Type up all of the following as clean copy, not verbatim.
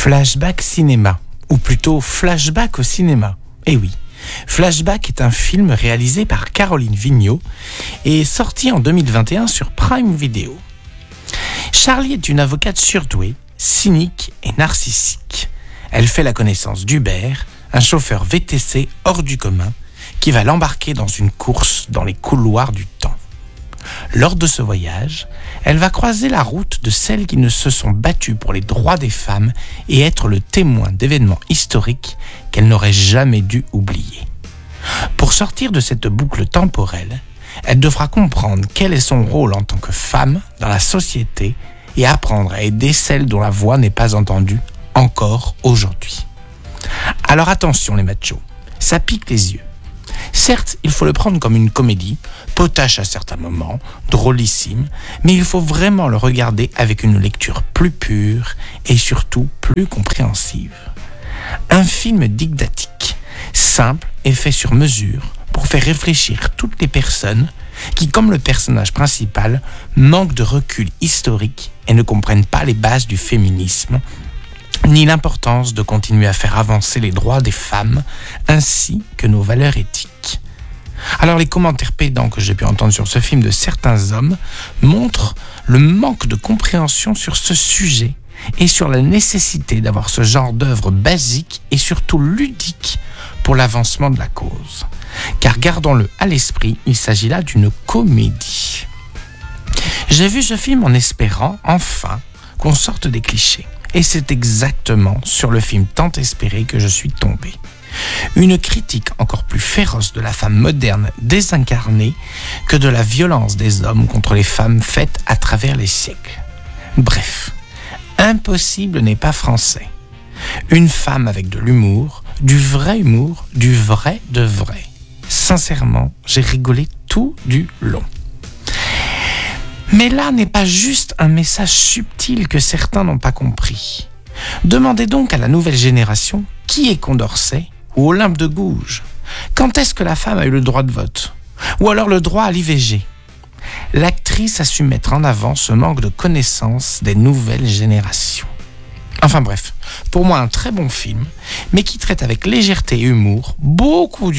Flashback cinéma, ou plutôt Flashback au cinéma. Eh oui, Flashback est un film réalisé par Caroline Vigneault et sorti en 2021 sur Prime Video. Charlie est une avocate surdouée, cynique et narcissique. Elle fait la connaissance d'Hubert, un chauffeur VTC hors du commun, qui va l'embarquer dans une course dans les couloirs du temps. Lors de ce voyage, elle va croiser la route de celles qui ne se sont battues pour les droits des femmes et être le témoin d'événements historiques qu'elle n'aurait jamais dû oublier. Pour sortir de cette boucle temporelle, elle devra comprendre quel est son rôle en tant que femme dans la société et apprendre à aider celles dont la voix n'est pas entendue encore aujourd'hui. Alors attention les machos, ça pique les yeux. Certes, il faut le prendre comme une comédie, potache à certains moments, drôlissime, mais il faut vraiment le regarder avec une lecture plus pure et surtout plus compréhensive. Un film didactique, simple et fait sur mesure pour faire réfléchir toutes les personnes qui, comme le personnage principal, manquent de recul historique et ne comprennent pas les bases du féminisme, ni l'importance de continuer à faire avancer les droits des femmes, ainsi que nos valeurs éthiques. Alors les commentaires pédants que j'ai pu entendre sur ce film de certains hommes montrent le manque de compréhension sur ce sujet et sur la nécessité d'avoir ce genre d'œuvre basique et surtout ludique pour l'avancement de la cause. Car gardons-le à l'esprit, il s'agit là d'une comédie. J'ai vu ce film en espérant, enfin, qu'on sorte des clichés. Et c'est exactement sur le film tant espéré que je suis tombé. Une critique encore plus féroce de la femme moderne désincarnée que de la violence des hommes contre les femmes faite à travers les siècles. Bref, Impossible n'est pas français. Une femme avec de l'humour, du vrai de vrai. Sincèrement, j'ai rigolé tout du long. Mais là n'est pas juste un message subtil que certains n'ont pas compris. Demandez donc à la nouvelle génération qui est Condorcet ou Olympe de Gouges. Quand est-ce que la femme a eu le droit de vote ? Ou alors le droit à l'IVG ? L'actrice a su mettre en avant ce manque de connaissance des nouvelles générations. Enfin bref, pour moi un très bon film, mais qui traite avec légèreté et humour, beaucoup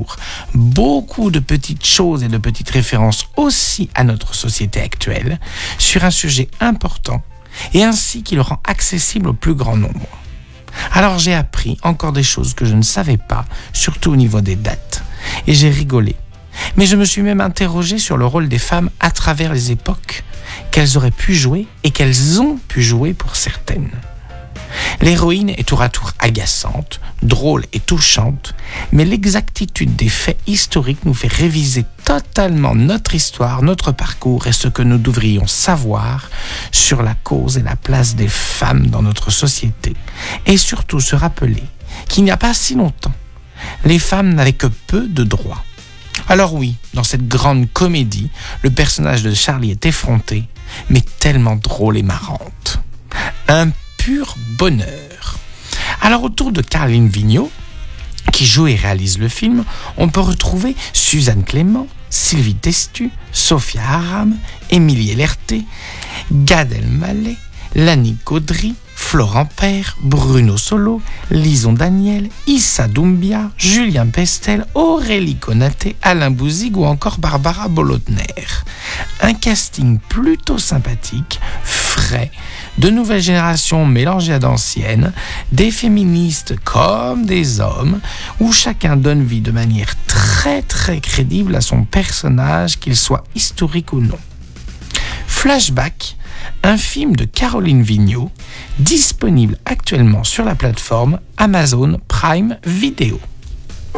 de petites choses et de petites références aussi à notre société actuelle, sur un sujet important, et ainsi qui le rend accessible au plus grand nombre. Alors j'ai appris encore des choses que je ne savais pas, surtout au niveau des dates, et j'ai rigolé. Mais je me suis même interrogé sur le rôle des femmes à travers les époques, qu'elles auraient pu jouer et qu'elles ont pu jouer pour certaines. L'héroïne est tour à tour agaçante, drôle et touchante, mais l'exactitude des faits historiques nous fait réviser totalement notre histoire, notre parcours et ce que nous devrions savoir sur la cause et la place des femmes dans notre société. Et surtout se rappeler qu'il n'y a pas si longtemps, les femmes n'avaient que peu de droits. Alors oui, dans cette grande comédie, le personnage de Charlie est effronté, mais tellement drôle et marrante. Un pur bonheur. Alors autour de Caroline Vigneault, qui joue et réalise le film, on peut retrouver Suzanne Clément, Sylvie Testu, Sophia Aram, Émilie Lerté, Gad Elmaleh, Lani Caudry, Florent Père, Bruno Solo, Lison Daniel, Issa Doumbia, Julien Pestel, Aurélie Konaté, Alain Bouzig ou encore Barbara Bolotner. Un casting plutôt sympathique, frais, de nouvelles générations mélangées à d'anciennes, des féministes comme des hommes, où chacun donne vie de manière très crédible à son personnage, qu'il soit historique ou non. Flashback, un film de Caroline Vigneault, disponible actuellement sur la plateforme Amazon Prime Video.